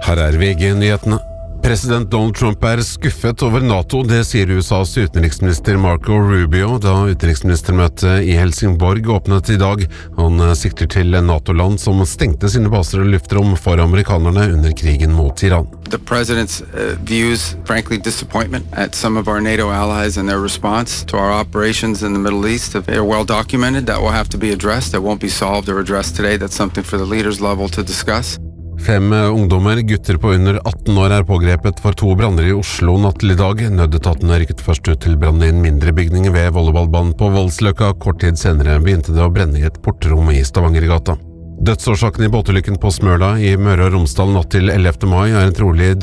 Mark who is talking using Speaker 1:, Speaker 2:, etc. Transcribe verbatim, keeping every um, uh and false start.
Speaker 1: Her er V G-nyhetene. President Donald Trump er skuffet over NATO, det sier U S A's utenriksminister Marco Rubio da utenriksministermøtet i Helsingborg åpnet i dag. Han sikter til NATO-land som stengte sine baser og luftrom for amerikanerne under krigen mot Iran.
Speaker 2: The president's uh, views, frankly, disappointment at some of our NATO allies and their response to our operations in the Middle East. They're well documented. That will have to be addressed. That won't be solved or addressed today. That's something for the leaders level to discuss.
Speaker 1: Fem ungdommer, gutter på under atten år, er pågrepet for to branner i Oslo natt til i dag. Nødetatene rykket først ut til brann i en mindre bygning ved volleyballbanen på Voldsløkka. Kort tid senere begynte det å brenne i et portrom i Stavangergata. Dødsårsaken i båtulykken på Smøla i Møre og Romsdal natt til ellevte mai er en trolig